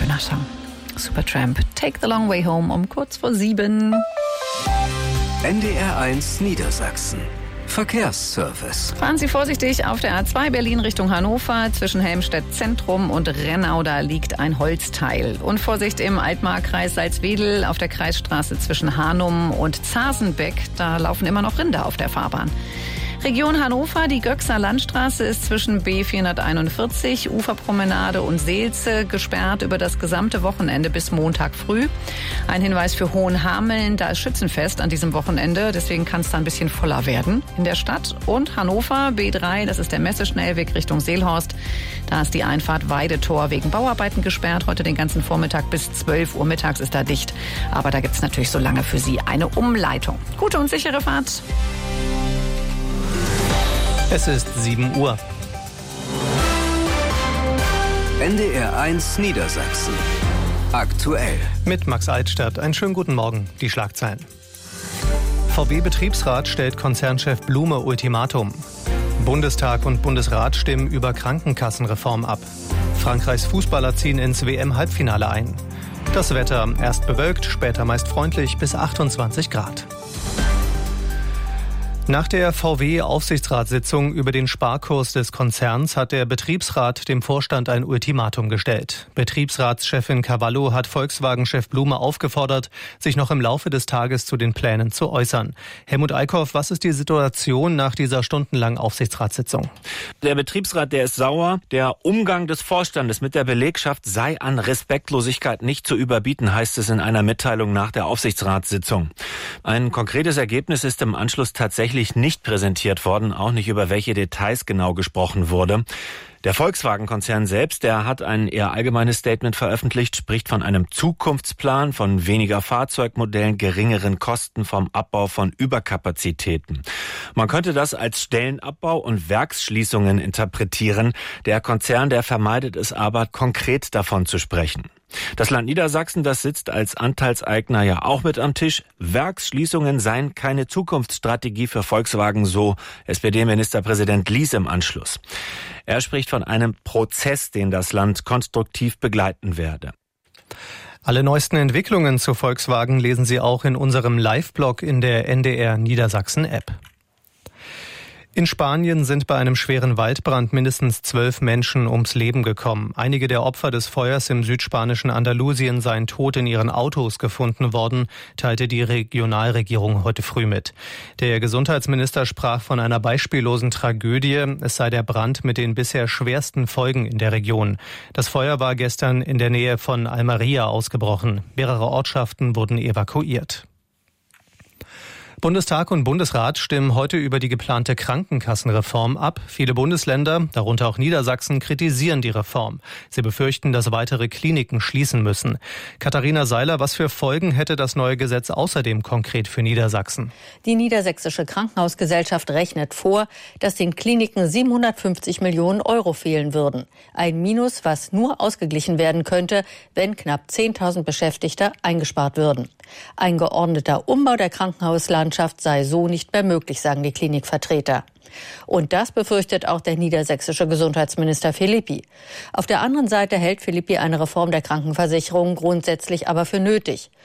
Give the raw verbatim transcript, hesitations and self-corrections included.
schöner Song. Supertramp, Take the Long Way Home um kurz vor sieben. N D R eins Niedersachsen. Verkehrsservice. Fahren Sie vorsichtig auf der A zwei Berlin Richtung Hannover. Zwischen Helmstedt Zentrum und Rennau, da liegt ein Holzteil. Und Vorsicht im Altmarkkreis Salzwedel auf der Kreisstraße zwischen Hanum und Zasenbeck. Da laufen immer noch Rinder auf der Fahrbahn. Region Hannover, die Göxer Landstraße ist zwischen B vierhunderteinundvierzig, Uferpromenade und Seelze gesperrt über das gesamte Wochenende bis Montag früh. Ein Hinweis für Hohenhameln, da ist Schützenfest an diesem Wochenende, deswegen kann es da ein bisschen voller werden in der Stadt. Und Hannover, B drei, das ist der Messeschnellweg Richtung Seelhorst. Da ist die Einfahrt Weidetor wegen Bauarbeiten gesperrt. Heute den ganzen Vormittag bis zwölf Uhr mittags ist da dicht. Aber da gibt es natürlich so lange für Sie eine Umleitung. Gute und sichere Fahrt. Es ist sieben Uhr. N D R eins Niedersachsen. Aktuell. Mit Max Altstadt. Einen schönen guten Morgen. Die Schlagzeilen. V W-Betriebsrat stellt Konzernchef Blume Ultimatum. Bundestag und Bundesrat stimmen über Krankenkassenreform ab. Frankreichs Fußballer ziehen ins W M-Halbfinale ein. Das Wetter erst bewölkt, später meist freundlich bis achtundzwanzig Grad. Nach der V W-Aufsichtsratssitzung über den Sparkurs des Konzerns hat der Betriebsrat dem Vorstand ein Ultimatum gestellt. Betriebsratschefin Cavallo hat Volkswagen-Chef Blume aufgefordert, sich noch im Laufe des Tages zu den Plänen zu äußern. Helmut Eickhoff, was ist die Situation nach dieser stundenlangen Aufsichtsratssitzung? Der Betriebsrat, der ist sauer. Der Umgang des Vorstandes mit der Belegschaft sei an Respektlosigkeit nicht zu überbieten, heißt es in einer Mitteilung nach der Aufsichtsratssitzung. Ein konkretes Ergebnis ist im Anschluss tatsächlich nicht präsentiert worden, auch nicht über welche Details genau gesprochen wurde. Der Volkswagen-Konzern selbst, der hat ein eher allgemeines Statement veröffentlicht, spricht von einem Zukunftsplan, von weniger Fahrzeugmodellen, geringeren Kosten, vom Abbau von Überkapazitäten. Man könnte das als Stellenabbau und Werksschließungen interpretieren. Der Konzern, der vermeidet es aber, konkret davon zu sprechen. Das Land Niedersachsen, das sitzt als Anteilseigner ja auch mit am Tisch. Werksschließungen seien keine Zukunftsstrategie für Volkswagen, so S P D-Ministerpräsident Lies im Anschluss. Er spricht von einem Prozess, den das Land konstruktiv begleiten werde. Alle neuesten Entwicklungen zu Volkswagen lesen Sie auch in unserem Live-Blog in der N D R Niedersachsen-App. In Spanien sind bei einem schweren Waldbrand mindestens zwölf Menschen ums Leben gekommen. Einige der Opfer des Feuers im südspanischen Andalusien seien tot in ihren Autos gefunden worden, teilte die Regionalregierung heute früh mit. Der Gesundheitsminister sprach von einer beispiellosen Tragödie. Es sei der Brand mit den bisher schwersten Folgen in der Region. Das Feuer war gestern in der Nähe von Almería ausgebrochen. Mehrere Ortschaften wurden evakuiert. Bundestag und Bundesrat stimmen heute über die geplante Krankenkassenreform ab. Viele Bundesländer, darunter auch Niedersachsen, kritisieren die Reform. Sie befürchten, dass weitere Kliniken schließen müssen. Katharina Seiler, was für Folgen hätte das neue Gesetz außerdem konkret für Niedersachsen? Die Niedersächsische Krankenhausgesellschaft rechnet vor, dass den Kliniken siebenhundertfünfzig Millionen Euro fehlen würden. Ein Minus, was nur ausgeglichen werden könnte, wenn knapp zehntausend Beschäftigte eingespart würden. Ein geordneter Umbau der Krankenhauslandschaft sei so nicht mehr möglich, sagen die Klinikvertreter. Und das befürchtet auch der niedersächsische Gesundheitsminister Philippi. Auf der anderen Seite hält Philippi eine Reform der Krankenversicherung grundsätzlich aber für nötig.